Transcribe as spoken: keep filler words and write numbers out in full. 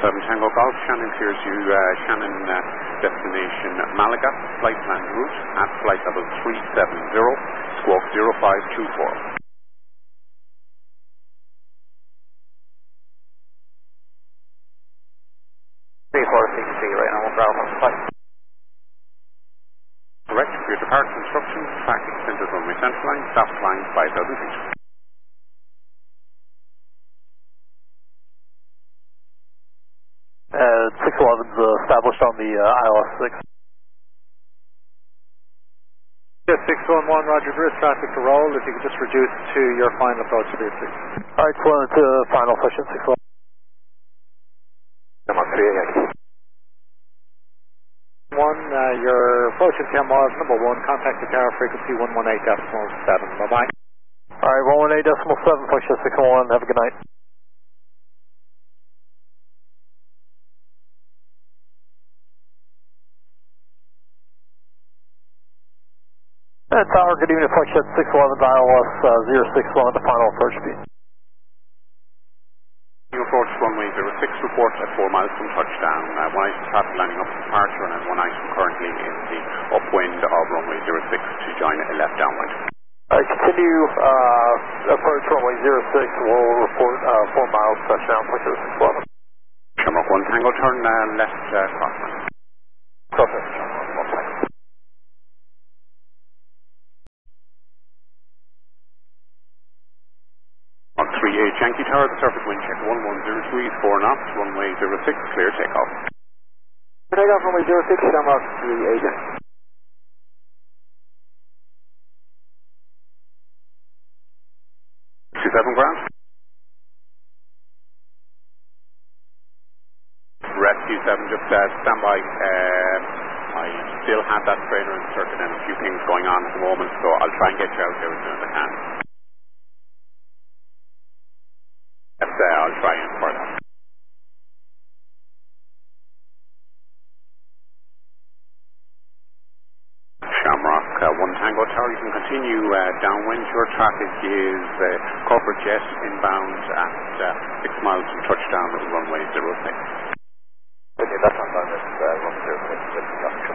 seven Tango Golf. Shannon clears you, uh, Shannon uh, destination Malaga, flight plan route at flight level three seven zero, squawk zero five two four. three four six three right now, Bravo flight. Correct, for your departure instructions, traffic centre runway central line, stop line five thousand feet. Uh, six eleven is uh, established on the uh, I L S six. Yes, six one one, Roger, there is traffic to roll. If you could just reduce to your final approach to your six. Alright, so to uh, final session six eleven. Come on, three Yankee. One, uh, your approach is ten miles, number one, contact the tower frequency one one eight decimal seven. Bye-bye. Alright, one one eight decimal seven, push to six one one, have a good night. And tower, good evening, push at six eleven, dial us uh, zero six one, the final approach speed. You approach runway zero six, report at four miles from touchdown. Uh, one item traffic lining up for departure and one item currently in the upwind of runway zero six to join a left downwind. Alright, continue uh, approach runway zero six, we'll report uh, four miles touchdown, push at six eleven. Shamrock one Tango, turn uh, left uh, crosswind. Crosswind, Shamrock one Tango. three eight Yankee Tower, the surface wind check one one zero two east, four knots, runway zero six, clear takeoff. Takeoff runway zero six, Shamrock three eight. two seven ground. Rescue seven, just uh, stand by. Uh, I still have that trainer inserted and a few things going on at the moment, so I'll try and get you out there as soon as I can. Yes, uh, I'll try and for that. Shamrock uh, one Tango Tower, you can continue uh, downwind. Your traffic is uh, corporate jet inbound at uh, six miles from touchdown at runway zero six. Okay, that's on this uh, runway zero six.